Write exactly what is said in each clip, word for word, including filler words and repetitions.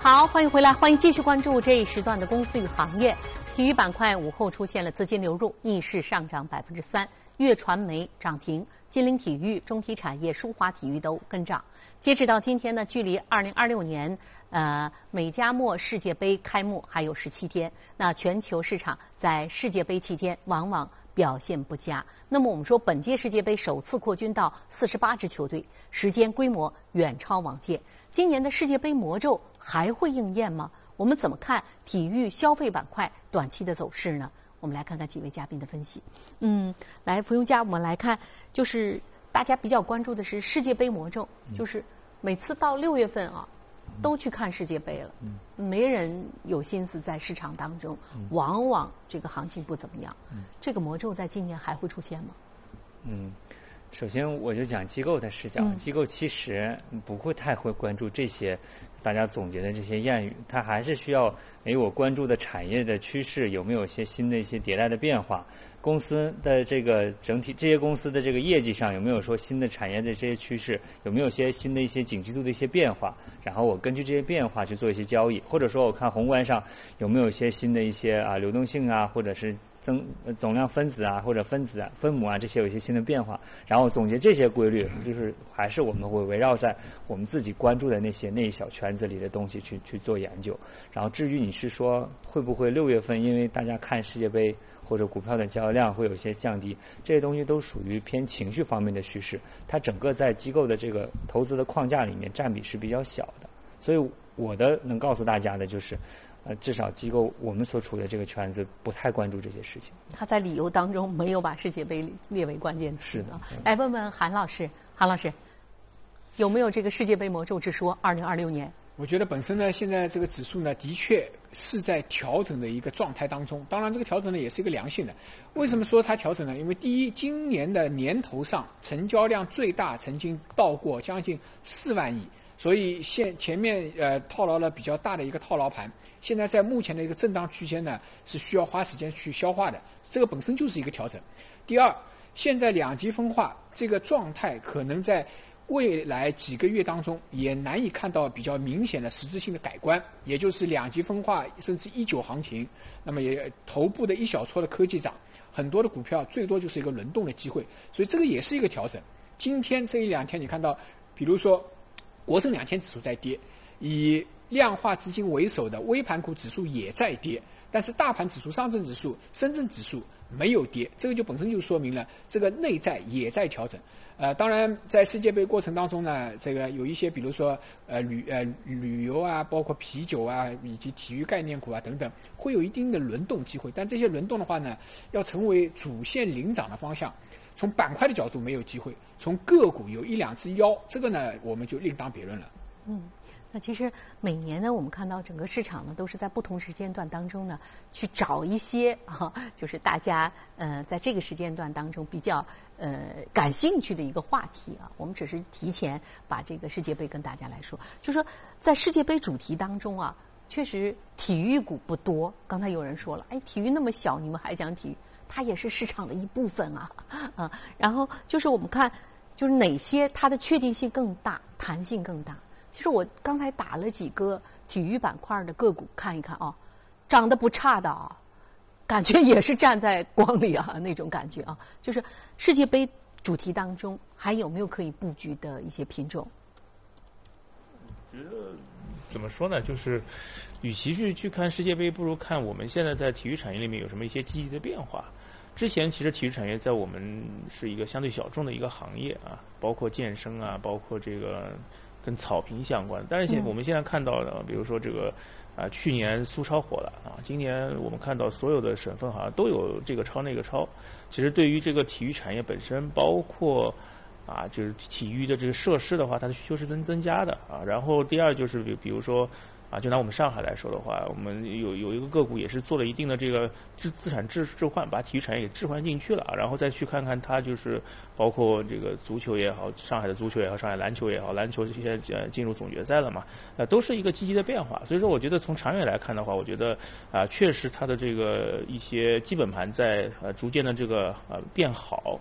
好，欢迎回来，欢迎继续关注这一时段的公司与行业。体育板块午后出现了资金流入，逆势上涨百分之三，粤传媒涨停，金陵体育、中体产业、舒华体育都跟涨。截止到今天呢，距离二零二六年呃美加墨世界杯开幕还有十七天。那全球市场在世界杯期间往往表现不佳。那么我们说，本届世界杯首次扩军到四十八支球队，时间规模远超往届。今年的世界杯魔咒还会应验吗？我们怎么看体育消费板块短期的走势呢？我们来看看几位嘉宾的分析。嗯，来，福永家，我们来看，就是大家比较关注的是世界杯魔咒，就是每次到六月份啊，都去看世界杯了，没人有心思在市场当中，往往这个行情不怎么样。这个魔咒在今年还会出现吗？ 嗯。首先，我就讲机构的视角。嗯、机构其实不会太会关注这些大家总结的这些谚语，它还是需要哎，我关注的产业的趋势有没有一些新的一些迭代的变化，公司的这个整体这些公司的这个业绩上有没有说新的产业的这些趋势，有没有些新的一些景气度的一些变化，然后我根据这些变化去做一些交易，或者说我看宏观上有没有一些新的一些啊流动性啊，或者是增总量分子啊，或者分子啊、分母啊，这些有一些新的变化，然后总结这些规律，就是还是我们会围绕在我们自己关注的那些那一小圈子里的东西去去做研究。然后至于你是说会不会六月份因为大家看世界杯或者股票的交易量会有一些降低，这些东西都属于偏情绪方面的趋势，它整个在机构的这个投资的框架里面占比是比较小的。所以我的能告诉大家的就是。呃，至少机构我们所处的这个圈子不太关注这些事情。 他在理由当中没有把世界杯列为关键词。 是的。 来问问韩老师，韩老师有没有这个世界杯魔咒之说？二零二六年， 我觉得本身呢，现在这个指数呢，的确是在调整的一个状态当中。当然，这个调整呢也是一个良性的。为什么说它调整呢？因为第一，今年的年头上成交量最大，曾经到过将近四万亿。所以现前面呃套牢了比较大的一个套牢盘，现在在目前的一个震荡区间呢，是需要花时间去消化的，这个本身就是一个调整。第二，现在两极分化这个状态可能在未来几个月当中也难以看到比较明显的实质性的改观，也就是两极分化甚至一九行情，那么也头部的一小撮的科技涨，很多的股票最多就是一个轮动的机会，所以这个也是一个调整。今天这一两天你看到，比如说国证两千指数在跌，以量化资金为首的微盘股指数也在跌，但是大盘指数、上证指数、深圳指数没有跌，这个就本身就说明了这个内在也在调整。呃，当然在世界杯过程当中呢，这个有一些比如说呃旅呃旅游啊，包括啤酒啊，以及体育概念股啊等等，会有一定的轮动机会，但这些轮动的话呢，要成为主线领涨的方向。从板块的角度没有机会，从个股有一两只妖，这个呢我们就另当别论了。 嗯，那其实每年呢，我们看到整个市场呢都是在不同时间段当中呢去找一些啊，就是大家呃在这个时间段当中比较呃感兴趣的一个话题啊。我们只是提前把这个世界杯跟大家来说，就说在世界杯主题当中啊，确实体育股不多。刚才有人说了，哎，体育那么小，你们还讲体育？它也是市场的一部分啊，啊，然后就是我们看，就是哪些它的确定性更大，弹性更大。其实我刚才打了几个体育板块的个股看一看啊，涨得不差的啊，感觉也是站在光里啊那种感觉啊。就是世界杯主题当中还有没有可以布局的一些品种？ 我觉得怎么说呢，就是与其去去看世界杯，不如看我们现在在体育产业里面有什么一些积极的变化。之前其实体育产业在我们是一个相对小众的一个行业啊，包括健身啊，包括这个跟草坪相关。但是现我们现在看到的，比如说这个啊，去年苏超火了啊，今年我们看到所有的省份好像都有这个超那个超。其实对于这个体育产业本身，包括啊，就是体育的这个设施的话，它的需求是增增加的啊。然后第二就是比比如说。啊，就拿我们上海来说的话，我们有有一个个股也是做了一定的这个资资产置置换，把体育产业给置换进去了，然后再去看看它就是包括这个足球也好，上海的足球也好，上海篮球也好，篮球现在呃进入总决赛了嘛，呃都是一个积极的变化。所以说，我觉得从长远来看的话，我觉得啊、呃，确实它的这个一些基本盘在呃逐渐的这个呃变好。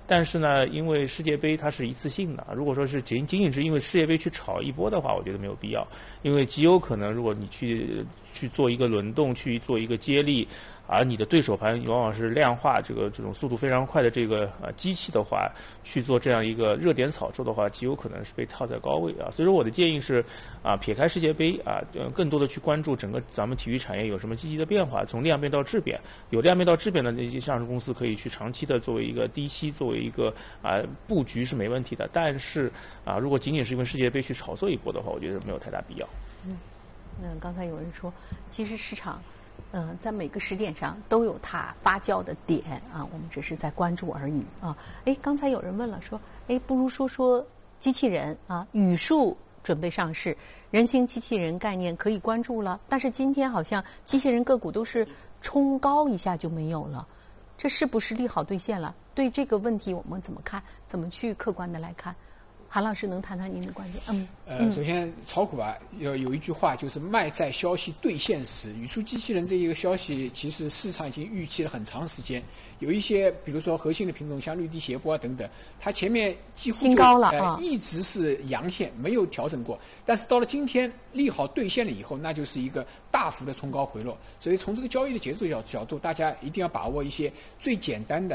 但是呢，因为世界杯它是一次性的，如果说是仅仅仅是因为世界杯去炒一波的话，我觉得没有必要，因为极有可能如果你去去做一个轮动，去做一个接力。而你的对手盘往往是量化这个这种速度非常快的这个呃机器的话，去做这样一个热点炒作的话，极有可能是被套在高位啊。所以说我的建议是啊，撇开世界杯啊，呃，更多的去关注整个咱们体育产业有什么积极的变化，从量变到质变，有量变到质变的那些上市公司可以去长期的作为一个低吸，作为一个啊布局是没问题的。但是啊，如果仅仅是因为世界杯去炒作一波的话，我觉得没有太大必要。 嗯，那刚才有人说，其实市场。嗯、呃，在每个时点上都有它发酵的点啊，我们只是在关注而已啊。哎，刚才有人问了，说，哎，不如说说机器人啊，语数准备上市，人形机器人概念可以关注了，但是今天好像机器人个股都是冲高一下就没有了，这是不是利好兑现了？对这个问题我们怎么看？怎么去客观的来看？韩老师能谈谈您的观点？嗯， 呃，首先炒股啊，有有一句话就是卖在消息兑现时。语数机器人这一个消息，其实市场已经预期了很长时间。有一些，比如说核心的品种，像绿地斜波啊等等，它前面几乎就新高了呃、 啊， 一直是阳线，没有调整过。但是到了今天利好兑现了以后，那就是一个大幅的冲高回落。所以从这个交易的节奏角角度，大家一定要把握一些最简单的。